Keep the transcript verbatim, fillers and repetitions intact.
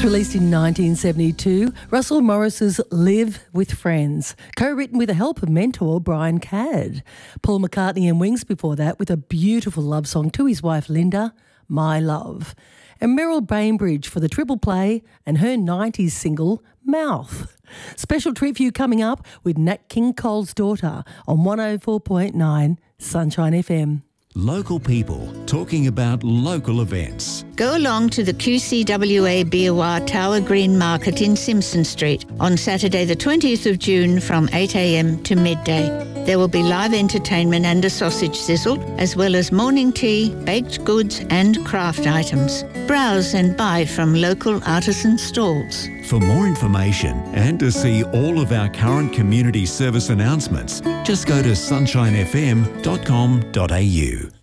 Released in nineteen seventy-two, Russell Morris's Live with Friends, co-written with the help of mentor Brian Cadd. Paul McCartney and Wings before that with a beautiful love song to his wife Linda, My Love. And Meryl Bainbridge for the triple play and her nineties single, Mouth. Special treat for you coming up with Nat King Cole's Daughter on one oh four point nine Sunshine F M. Local people talking about local events. Go along to the Q C W A Biawar Tower Green Market in Simpson Street on Saturday the twentieth of June from eight a m to midday. There will be live entertainment and a sausage sizzle, as well as morning tea, baked goods and craft items. Browse and buy from local artisan stalls. For more information and to see all of our current community service announcements, just go to sunshine f m dot com dot a u.